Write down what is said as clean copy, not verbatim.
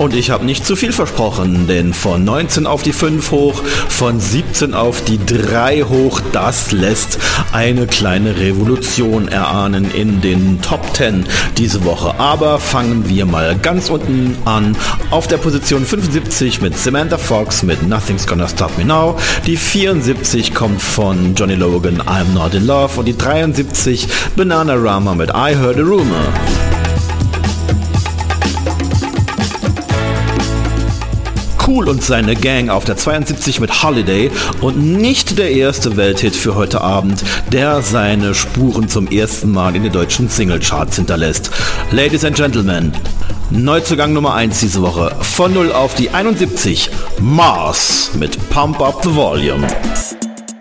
Und ich habe nicht zu viel versprochen, denn von 19 auf die 5 hoch, von 17 auf die 3 hoch, das lässt eine kleine Revolution erahnen in den Top 10 diese Woche. Aber fangen wir mal ganz unten an, auf der Position 75 mit Samantha Fox mit Nothing's Gonna Stop Me Now. Die 74 kommt von Johnny Logan, I'm Not in Love, und die 73 Bananarama mit I Heard a Rumor. Cool und seine Gang auf der 72 mit Holiday, und nicht der erste Welthit für heute Abend, der seine Spuren zum ersten Mal in den deutschen Singlecharts hinterlässt. Ladies and Gentlemen, Neuzugang Nummer 1 diese Woche, von 0 auf die 71, Mars mit Pump Up the Volume.